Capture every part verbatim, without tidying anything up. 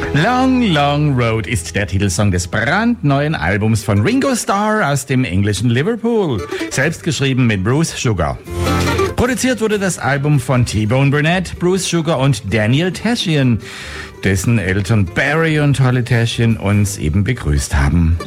Long, Long Road ist der Titelsong des brandneuen Albums von Ringo Starr aus dem englischen Liverpool, selbst geschrieben mit Bruce Sugar. Produziert wurde das Album von T-Bone Burnett, Bruce Sugar und Daniel Tashian, dessen Eltern Barry und Holly Tashian uns eben begrüßt haben.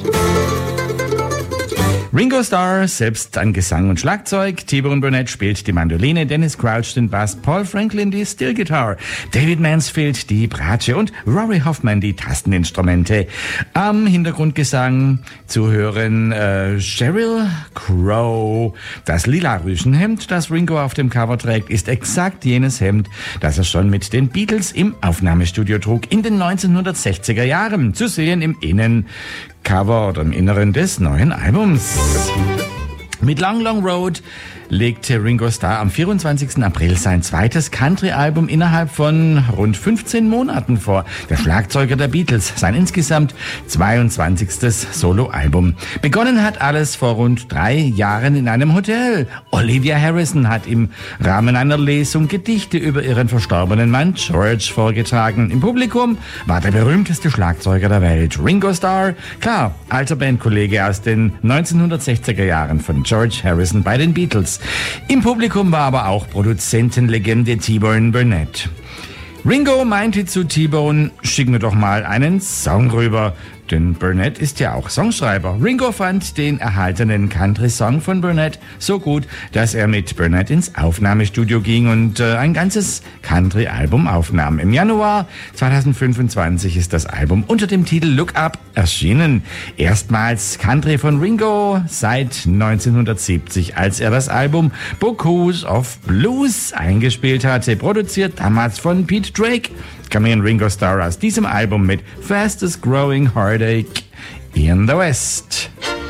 Ringo Starr selbst an Gesang und Schlagzeug, T-Bone Burnett spielt die Mandoline, Dennis Crouch den Bass, Paul Franklin die Steel Guitar, David Mansfield die Bratsche und Rory Hoffman die Tasteninstrumente. Am Hintergrundgesang zu hören äh, Sheryl Crow. Das lila Rüschenhemd, das Ringo auf dem Cover trägt, ist exakt jenes Hemd, das er schon mit den Beatles im Aufnahmestudio trug in den neunzehnhundertsechziger Jahren. Zu sehen im Innen Cover oder im Inneren des neuen Albums. Mit Long Long Road legte Ringo Starr am vierundzwanzigsten April sein zweites Country-Album innerhalb von rund fünfzehn Monaten vor. Der Schlagzeuger der Beatles, sein insgesamt zweiundzwanzigstes Soloalbum. Begonnen hat alles vor rund drei Jahren in einem Hotel. Olivia Harrison hat im Rahmen einer Lesung Gedichte über ihren verstorbenen Mann George vorgetragen. Im Publikum war der berühmteste Schlagzeuger der Welt, Ringo Starr. Klar, alter Bandkollege aus den neunzehnhundertsechziger Jahren von George Harrison bei den Beatles. Im Publikum war aber auch Produzentenlegende T-Bone Burnett. Ringo meinte zu T-Bone, schick mir doch mal einen Song rüber. Denn Burnett ist ja auch Songschreiber. Ringo fand den erhaltenen Country-Song von Burnett so gut, dass er mit Burnett ins Aufnahmestudio ging und äh, ein ganzes Country-Album aufnahm. Im Januar zweitausendfünfundzwanzig ist das Album unter dem Titel Look Up erschienen. Erstmals Country von Ringo seit neunzehnhundertsiebzig, als er das Album Bocuse of Blues eingespielt hatte, produziert damals von Pete Drake. Kam in Ringo Starr aus diesem Album mit Fastest Growing Heartache in the West.